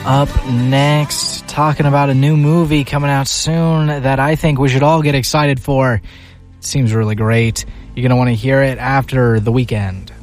Up next, talking about a new movie coming out soon that I think we should all get excited for. It seems really great. You're going to want to hear it after The Weeknd.